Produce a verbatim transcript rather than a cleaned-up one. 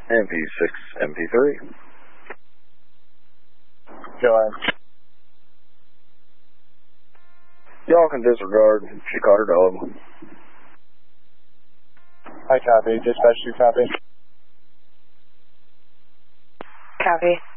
M P six, M P three. Go ahead. Y'all can disregard. She caught her dog. Hi, copy. Dispatch two, copy. Copy.